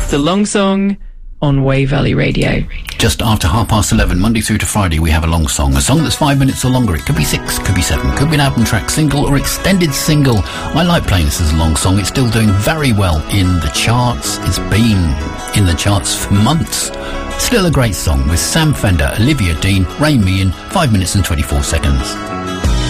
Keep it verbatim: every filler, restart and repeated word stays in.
The Long Song on Wave Valley Radio. Just after half past eleven, Monday through to Friday, we have a long song. A song that's five minutes or longer. It could be six, could be seven, could be an album track, single or extended single. I like playing this as a long song. It's still doing very well in the charts. It's been in the charts for months. Still a great song with Sam Fender, Olivia Dean, Ray Meehan, five minutes and twenty-four seconds.